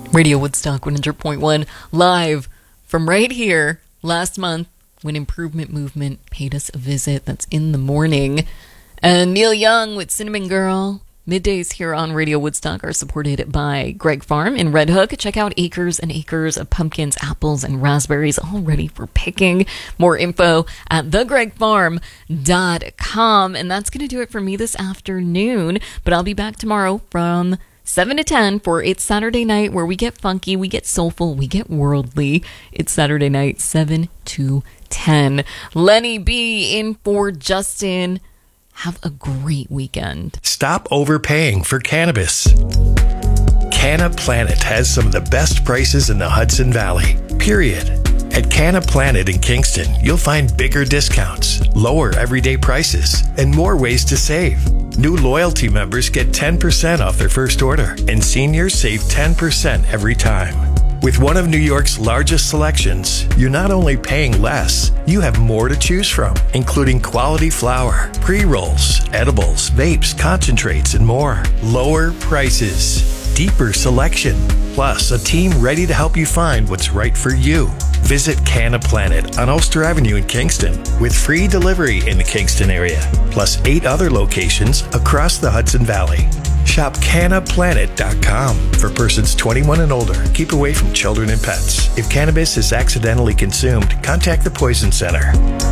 Radio Woodstock 100.1, live from right here last month when Improvement Movement paid us a visit. That's in the morning. And Neil Young with Cinnamon Girl. Middays here on Radio Woodstock are supported by Greg Farm in Red Hook. Check out acres and acres of pumpkins, apples, and raspberries all ready for picking. More info at thegregfarm.com. And that's going to do it for me this afternoon. But I'll be back tomorrow from 7 to 10 for It's Saturday Night, where we get funky, we get soulful, we get worldly. It's Saturday night, 7 to 10. Lenny B in for Justin. Have a great weekend. Stop overpaying for cannabis. Canna Planet has some of the best prices in the Hudson Valley, period. At Canna Planet in Kingston, you'll find bigger discounts, lower everyday prices, and more ways to save. New loyalty members get 10% off their first order, and seniors save 10% every time. With one of New York's largest selections, you're not only paying less, you have more to choose from, including quality flower, pre-rolls, edibles, vapes, concentrates, and more. Lower prices, deeper selection, plus a team ready to help you find what's right for you. Visit Canna Planet on Ulster Avenue in Kingston with free delivery in the Kingston area, plus 8 other locations across the Hudson Valley. Shop cannaplanet.com for persons 21 and older. Keep away from children and pets. If cannabis is accidentally consumed, contact the Poison Center.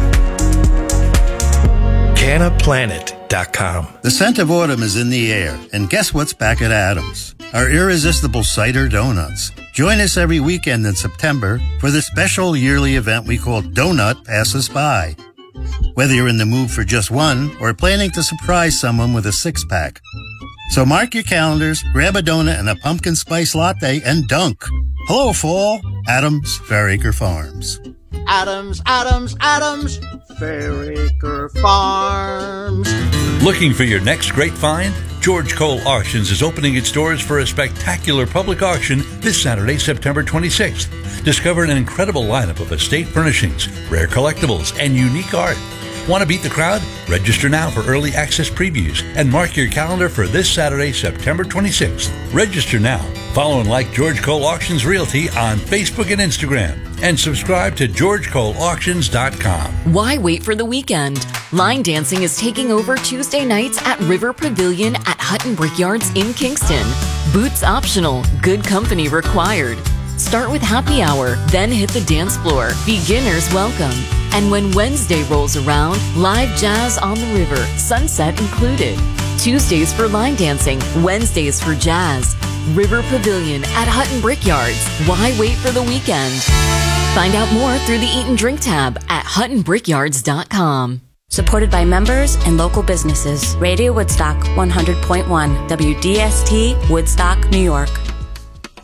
cannaplanet.com. The scent of autumn is in the air, and guess what's back at Adams? Our irresistible cider donuts. Join us every weekend in September for the special yearly event we call Donut Pass Us By. Whether you're in the mood for just one or planning to surprise someone with a 6-pack. So mark your calendars, grab a donut and a pumpkin spice latte, and dunk. Hello, fall. Adams Fairacre Farms. Adams, Fairacre Farms. Looking for your next great find? George Cole Auctions is opening its doors for a spectacular public auction this Saturday, September 26th. Discover an incredible lineup of estate furnishings, rare collectibles, and unique art. Want to beat the crowd? Register now for early access previews and mark your calendar for this Saturday, September 26th. Register now. Follow and like George Cole Auctions Realty on Facebook and Instagram. And subscribe to GeorgeColeAuctions.com. Why wait for the weekend? Line dancing is taking over Tuesday nights at River Pavilion at Hutton Brickyards in Kingston. Boots optional, good company required. Start with happy hour, then hit the dance floor. Beginners welcome. And when Wednesday rolls around, live jazz on the river, sunset included. Tuesdays for line dancing, Wednesdays for jazz. River Pavilion at Hutton Brickyards. Why wait for the weekend? Find out more through the Eat and Drink tab at HuttonBrickyards.com. Supported by members and local businesses. Radio Woodstock 100.1 WDST, Woodstock, New York.